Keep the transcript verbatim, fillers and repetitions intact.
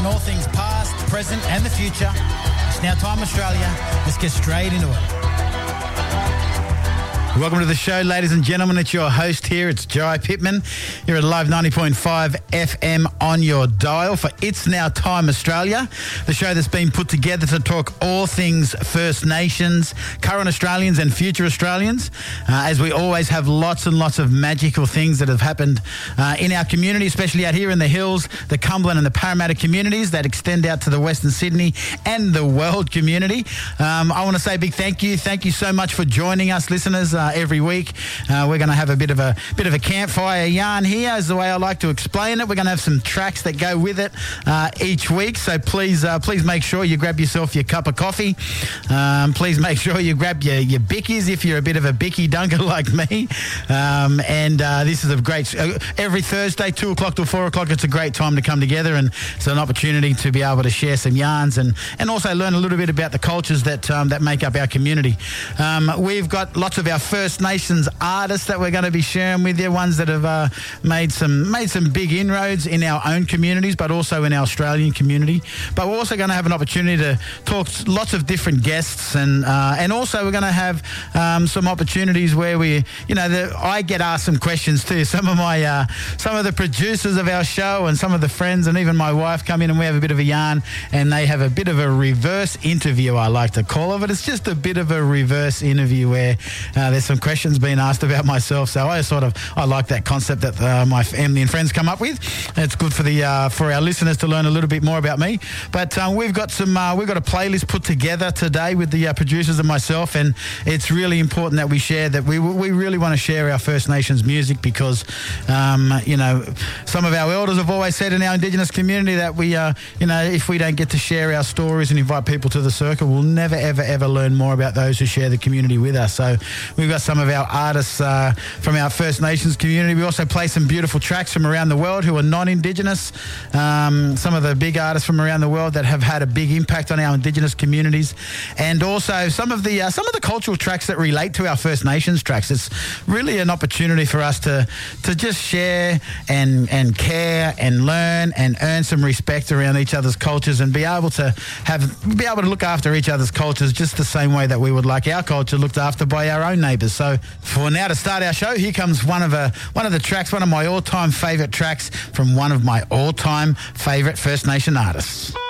on all things past, present and the future. It's Now Time Australia. Let's get straight into it. Welcome to the show, ladies and gentlemen. It's your host here. It's Jai Pittman. You're at Live ninety point five F M on your dial for It's Now Time Australia, the show that's been put together to talk all things First Nations, current Australians and future Australians, uh, as we always have lots and lots of magical things that have happened uh, in our community, especially out here in the hills, the Cumberland and the Parramatta communities that extend out to the Western Sydney and the world community. Um, I want to say a big thank you. Thank you so much for joining us, listeners. Uh, every week. Uh, we're going to have a bit of a bit of a campfire yarn here, is the way I like to explain it. We're going to have some tracks that go with it uh, each week. So please, uh, please make sure you grab yourself your cup of coffee. Um, please make sure you grab your, your bickies if you're a bit of a bicky dunker like me. Um, and uh, this is a great, uh, every Thursday, two o'clock till four o'clock, it's a great time to come together, and it's an opportunity to be able to share some yarns and, and also learn a little bit about the cultures that, um, that make up our community. Um, we've got lots of our First Nations artists that we're going to be sharing with you, ones that have uh, made some made some big inroads in our own communities, but also in our Australian community. But we're also going to have an opportunity to talk to lots of different guests, and uh, and also we're going to have um, some opportunities where we, you know, the, I get asked some questions too. Some of my uh, some of the producers of our show and some of the friends and even my wife come in and we have a bit of a yarn, and they have a bit of a reverse interview, I like to call it. But it's just a bit of a reverse interview where uh, there's some questions being asked about myself, so I sort of I like that concept that uh, my family and friends come up with. It's good for the uh, for our listeners to learn a little bit more about me. But um, we've got some uh, we've got a playlist put together today with the uh, producers and myself, and it's really important that we share that we we really want to share our First Nations music, because um, you know, some of our elders have always said in our Indigenous community that we uh, you know, if we don't get to share our stories and invite people to the circle, we'll never ever ever learn more about those who share the community with us. So we've got some of our artists uh, from our First Nations community. We also play some beautiful tracks from around the world who are non-Indigenous. Um, some of the big artists from around the world that have had a big impact on our Indigenous communities, and also some of the uh, some of the cultural tracks that relate to our First Nations tracks. It's really an opportunity for us to to just share and and care and learn and earn some respect around each other's cultures, and be able to have be able to look after each other's cultures just the same way that we would like our culture looked after by our own neighbours. So for now, to start our show, here comes one of a, one of the tracks, one of my all-time favourite tracks from one of my all-time favourite First Nation artists.